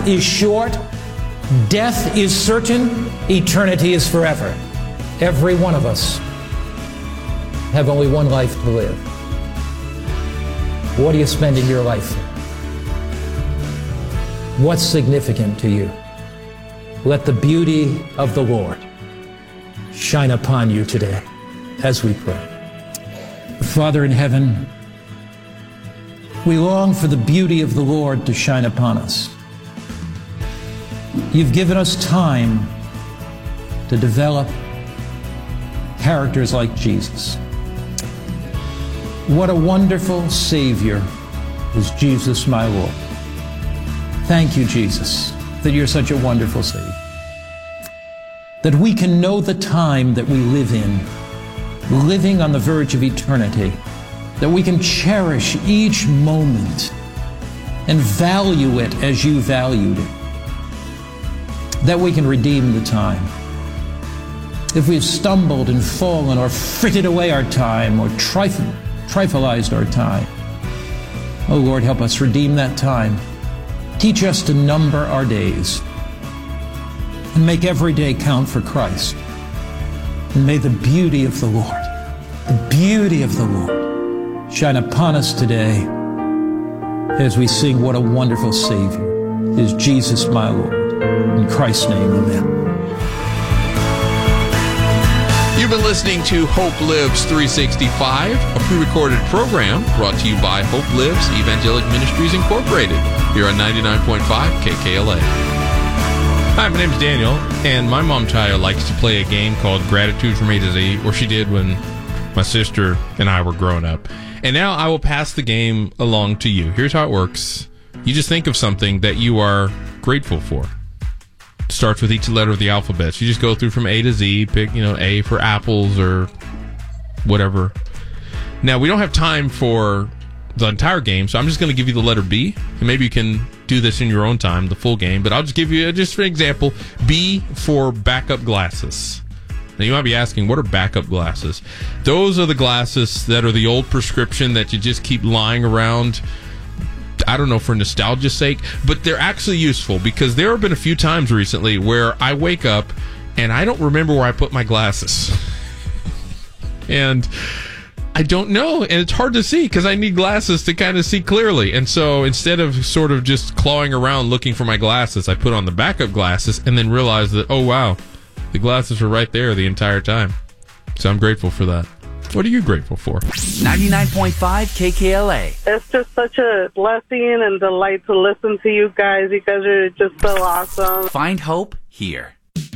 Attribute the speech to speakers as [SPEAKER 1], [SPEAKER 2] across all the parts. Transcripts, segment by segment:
[SPEAKER 1] Life is short. Death is certain. Eternity is forever. Every one of us have only one life to live. What are you spending your life for? What's significant to you? Let the beauty of the Lord shine upon you today as we pray. Father in heaven, we long for the beauty of the Lord to shine upon us. You've given us time to develop characters like Jesus. What a wonderful Savior is Jesus, my Lord. Thank you, Jesus, that you're such a wonderful Savior. That we can know the time that we live in, living on the verge of eternity, that we can cherish each moment and value it as you valued it, that we can redeem the time. If we've stumbled and fallen or frittered away our time or trifleized our time, oh Lord, help us redeem that time. Teach us to number our days and make every day count for Christ. And may the beauty of the Lord, shine upon us today as we sing, what a wonderful Savior is Jesus, my Lord. In Christ's name, amen.
[SPEAKER 2] You've been listening to Hope Lives 365, a pre-recorded program brought to you by Hope Lives Evangelic Ministries Incorporated, here on 99.5 KKLA.
[SPEAKER 3] Hi, my name's Daniel, and my mom Taya likes to play a game called Gratitude from A to Z, or she did when my sister and I were growing up. And now I will pass the game along to you. Here's how it works. You just think of something that you are grateful for. It starts with each letter of the alphabet. So you just go through from A to Z, pick, A for apples or whatever. Now, we don't have time for the entire game, so I'm just going to give you the letter B, and maybe you can do this in your own time, the full game, but I'll just give you, just for example, B for backup glasses. Now, you might be asking, what are backup glasses? Those are the glasses that are the old prescription that you just keep lying around, I don't know, for nostalgia's sake, but they're actually useful because there have been a few times recently where I wake up and I don't remember where I put my glasses. And I don't know, and it's hard to see because I need glasses to kind of see clearly. And so instead of sort of just clawing around looking for my glasses, I put on the backup glasses and then realized that, oh, wow, the glasses were right there the entire time. So I'm grateful for that. What are you grateful for?
[SPEAKER 4] 99.5 KKLA.
[SPEAKER 5] It's just such a blessing and delight to listen to you guys. You guys are just so awesome.
[SPEAKER 4] Find hope here.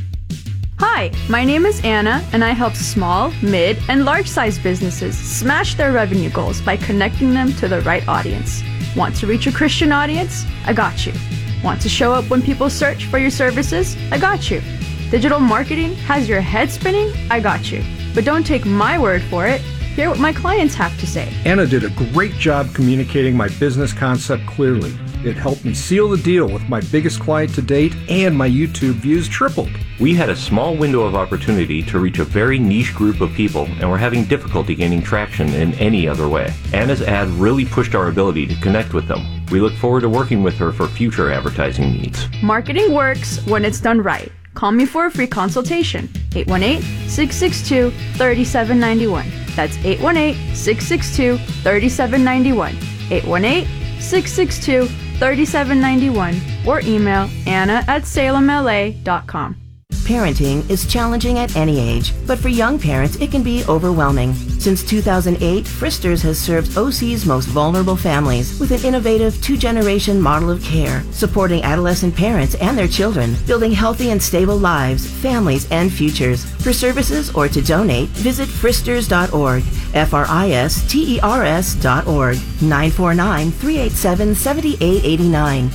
[SPEAKER 6] Hi, my name is Anna, and I help small, mid, and large-sized businesses smash their revenue goals by connecting them to the right audience. Want to reach a Christian audience? I got you. Want to show up when people search for your services? I got you. Digital marketing has your head spinning? I got you. But don't take my word for it. Hear what my clients have to say.
[SPEAKER 7] Anna did a great job communicating my business concept clearly. It helped me seal the deal with my biggest client to date, and my YouTube views tripled.
[SPEAKER 8] We had a small window of opportunity to reach a very niche group of people, and we're having difficulty gaining traction in any other way. Anna's ad really pushed our ability to connect with them. We look forward to working with her for future advertising needs.
[SPEAKER 6] Marketing works when it's done right. Call me for a free consultation. 818-662-3791. That's 818-662-3791. 818-662-3791. Or email anna@salemla.com.
[SPEAKER 9] Parenting is challenging at any age, but for young parents, it can be overwhelming. Since 2008, Fristers has served OC's most vulnerable families with an innovative 2-generation model of care, supporting adolescent parents and their children, building healthy and stable lives, families, and futures. For services or to donate, visit fristers.org, fristers.org, 949-387-7889,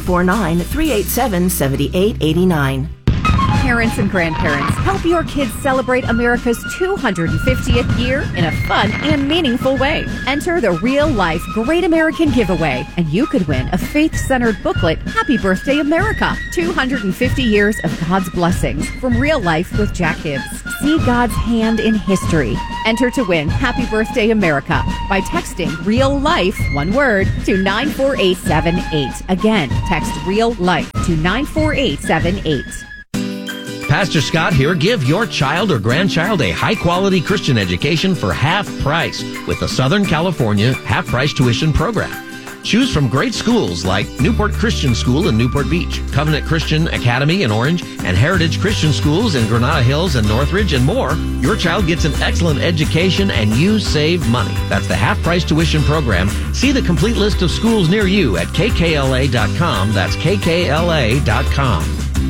[SPEAKER 9] 949-387-7889.
[SPEAKER 10] Parents and grandparents, help your kids celebrate America's 250th year in a fun and meaningful way. Enter the Real Life Great American Giveaway, and you could win a faith-centered booklet, Happy Birthday America, 250 Years of God's Blessings, from Real Life with Jack Hibbs. see God's hand in history. Enter to win Happy Birthday America by texting Real Life, one word, to 94878. Again, text Real Life to 94878.
[SPEAKER 11] Pastor Scott here. Give your child or grandchild a high-quality Christian education for half price with the Southern California half-price tuition program. Choose from great schools like Newport Christian School in Newport Beach, Covenant Christian Academy in Orange, and Heritage Christian Schools in Granada Hills and Northridge, and more. Your child gets an excellent education and you save money. That's the half-price tuition program. See the complete list of schools near you at kkla.com. That's kkla.com.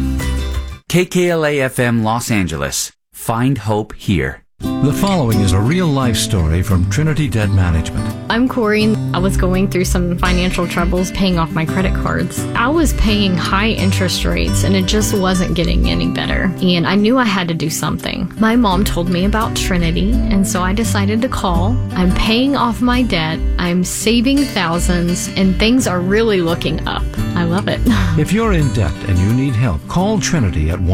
[SPEAKER 4] KKLA-FM Los Angeles. Find hope here.
[SPEAKER 12] The following is a real-life story from Trinity Debt Management.
[SPEAKER 13] I'm Corey. I was going through some financial troubles paying off my credit cards. I was paying high interest rates and it just wasn't getting any better. And I knew I had to do something. My mom told me about Trinity, and so I decided to call. I'm paying off my debt. I'm saving thousands, and things are really looking up. I love it.
[SPEAKER 12] If you're in debt and you need help, call Trinity at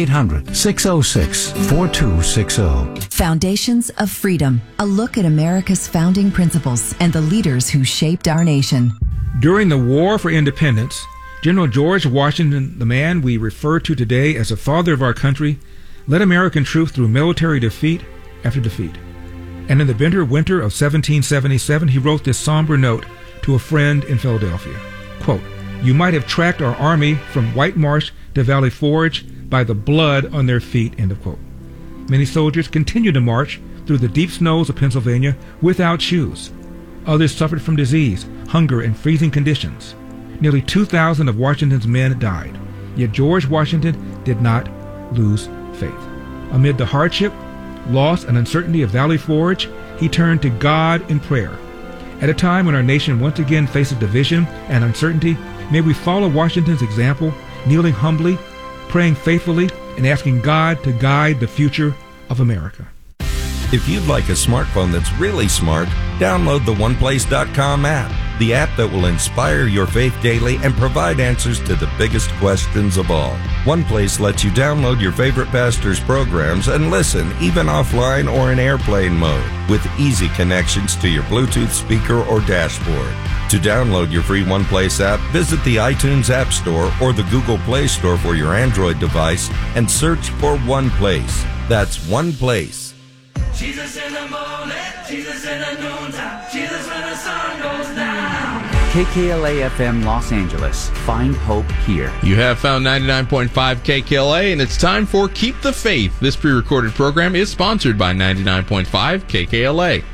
[SPEAKER 12] 1-800-606-4260.
[SPEAKER 14] Foundations of Freedom, a look at America's founding principles and the leaders who shaped our nation.
[SPEAKER 15] During the War for Independence, General George Washington, the man we refer to today as the father of our country, led American troops through military defeat after defeat. And in the bitter winter of 1777, he wrote this somber note to a friend in Philadelphia. Quote, "You might have tracked our army from White Marsh to Valley Forge by the blood on their feet," end of quote. Many soldiers continued to march through the deep snows of Pennsylvania without shoes. Others suffered from disease, hunger, and freezing conditions. Nearly 2,000 of Washington's men died. Yet George Washington did not lose faith. Amid the hardship, loss, and uncertainty of Valley Forge, he turned to God in prayer. At a time when our nation once again faces division and uncertainty, may we follow Washington's example, kneeling humbly, praying faithfully, and asking God to guide the future of America.
[SPEAKER 16] If you'd like a smartphone that's really smart, download the OnePlace.com app, the app that will inspire your faith daily and provide answers to the biggest questions of all. OnePlace lets you download your favorite pastor's programs and listen even offline or in airplane mode with easy connections to your Bluetooth speaker or dashboard. To download your free OnePlace app, visit the iTunes App Store or the Google Play Store for your Android device and search for OnePlace. That's OnePlace.
[SPEAKER 17] Jesus in the morning, Jesus in the noontime, Jesus when the sun goes down.
[SPEAKER 4] KKLA-FM Los Angeles. Find hope here.
[SPEAKER 2] You have found 99.5 KKLA, and it's time for Keep the Faith. This pre-recorded program is sponsored by 99.5 KKLA.